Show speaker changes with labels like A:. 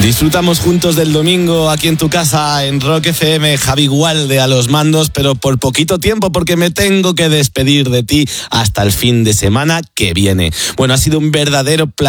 A: Disfrutamos juntos del domingo aquí en tu casa en Rock FM. Javi Gualde a los mandos, pero por poquito tiempo porque me tengo que despedir de ti hasta el fin de semana que viene. Bueno, ha sido un verdadero placer